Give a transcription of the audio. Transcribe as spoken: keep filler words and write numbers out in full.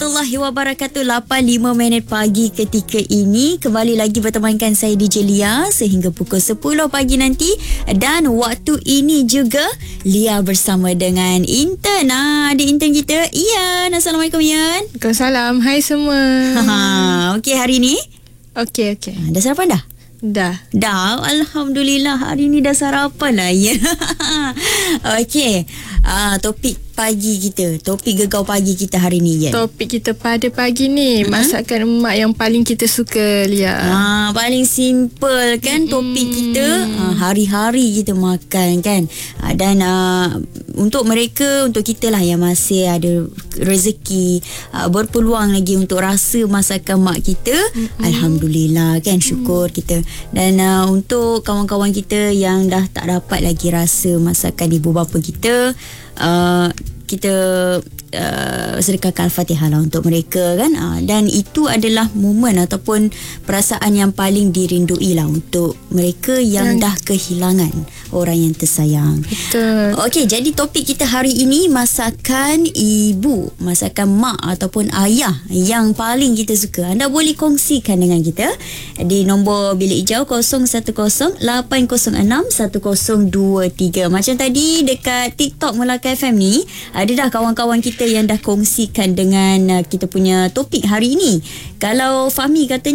warahmatullahi wabarakatuh. lapan lima minit pagi ketika ini. Kembali lagi bertemankan saya D J Lia sehingga pukul sepuluh pagi nanti. Dan waktu ini juga Lia bersama dengan intern. Ah, ada intern kita, Ian. Assalamualaikum, Ian. Waalaikumsalam. Hai semua. Okey, hari ni? Okey, okey. Dah sarapan dah? Dah. Dah, Alhamdulillah. Hari ni dah sarapan lah, ya. Okey, uh, topik pagi kita, topik gegau pagi kita hari ni, ya. Topik kita pada pagi ni, uh-huh. masakan emak yang paling kita suka, Lia. Ah, paling simple kan mm-hmm. topik kita, ah, hari-hari kita makan kan. Ah, dan ah, untuk mereka, untuk kita lah yang masih ada rezeki, ah, berpeluang lagi untuk rasa masakan mak kita, mm-hmm. Alhamdulillah kan, syukur mm-hmm. kita. Dan uh, untuk kawan-kawan kita yang dah tak dapat lagi rasa masakan ibu bapa kita, uh, kita uh, sedekahkan Al-Fatihah lah untuk mereka kan. Uh, dan itu adalah momen ataupun perasaan yang paling dirindui lah untuk mereka yang dah kehilangan orang yang tersayang. Betul. Okey, jadi topik kita hari ini masakan ibu, masakan mak ataupun ayah yang paling kita suka. Anda boleh kongsikan dengan kita di nombor bilik hijau kosong satu kosong lapan kosong enam satu kosong dua tiga. Macam tadi dekat TikTok Melaka F M ni, ada dah kawan-kawan kita yang dah kongsikan dengan uh, kita punya topik hari ini. Kalau Fahmi katanya